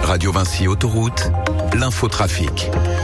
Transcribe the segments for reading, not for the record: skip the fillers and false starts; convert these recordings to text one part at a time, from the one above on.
Radio Vinci Autoroute, l'infotrafic.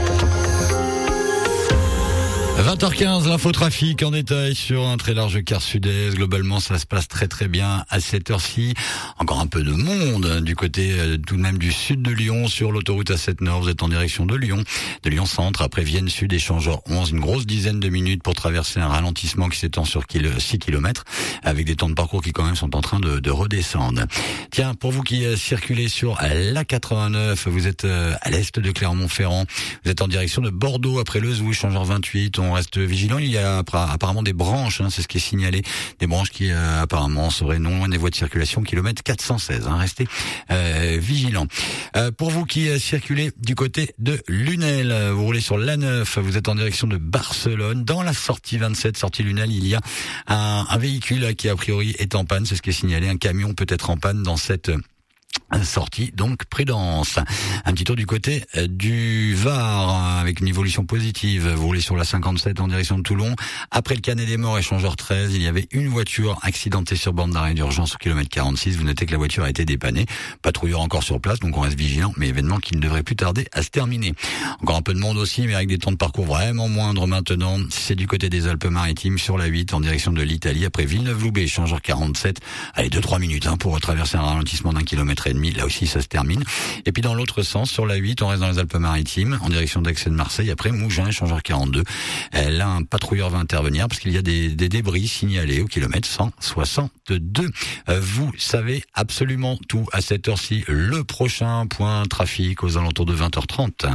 20h15, l'infotrafic en détail sur un très large quart sud-est. Globalement, ça se passe très très bien à cette heure-ci. Encore un peu de monde du côté tout de même du sud de Lyon sur l'autoroute A7 Nord. Vous êtes en direction de Lyon Centre, après Vienne Sud, échangeur 11, une grosse dizaine de minutes pour traverser un ralentissement qui s'étend sur 6 km avec des temps de parcours qui quand même sont en train de redescendre. Tiens, pour vous qui circulez sur la 89, vous êtes à l'est de Clermont-Ferrand, vous êtes en direction de Bordeaux après Lezoux, échangeur 28, on reste vigilant. Il y a apparemment des branches, c'est ce qui est signalé, des branches qui apparemment seraient non loin des voies de circulation, kilomètre 416. Restez vigilants. Pour vous qui circulez du côté de Lunel, vous roulez sur l'A9, vous êtes en direction de Barcelone. Dans la sortie 27, sortie Lunel, il y a un véhicule qui a priori est en panne, c'est ce qui est signalé. Un camion peut être en panne dans cette sortie, donc prudence. Un petit tour du côté du Var avec une évolution positive. Vous roulez sur la 57 en direction de Toulon. Après le Canet des Morts, échangeur 13, il y avait une voiture accidentée sur borne d'arrêt d'urgence au kilomètre 46. Vous notez que la voiture a été dépannée. Patrouilleur encore sur place, donc on reste vigilant, mais événement qui ne devrait plus tarder à se terminer. Encore un peu de monde aussi, mais avec des temps de parcours vraiment moindres maintenant. C'est du côté des Alpes-Maritimes sur la 8 en direction de l'Italie. Après Villeneuve-Loubet, échangeur 47. Allez, 2-3 minutes pour traverser un ralentissement d'1,5 km. Là aussi, ça se termine. Et puis dans l'autre sens, sur la 8, on reste dans les Alpes-Maritimes, en direction d'Aix et de Marseille. Après Mougins, échangeur 42. Là, un patrouilleur va intervenir parce qu'il y a des débris signalés au kilomètre 162. Vous savez absolument tout à cette heure-ci. Le prochain point trafic aux alentours de 20h30.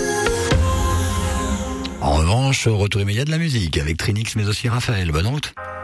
En revanche, retour immédiat de la musique avec Trinix mais aussi Raphaël. Bonne route.